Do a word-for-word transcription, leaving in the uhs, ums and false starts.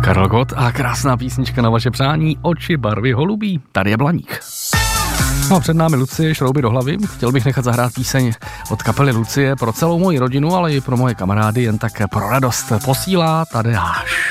Karel Gott a krásná písnička na vaše přání Oči barvy holubí. Tady je Blaník. No, před námi Lucie, šrouby do hlavy. Chtěl bych nechat zahrát píseň od kapely Lucie pro celou moji rodinu, ale i pro moje kamarády, jen tak pro radost. Posílá Tadeáš.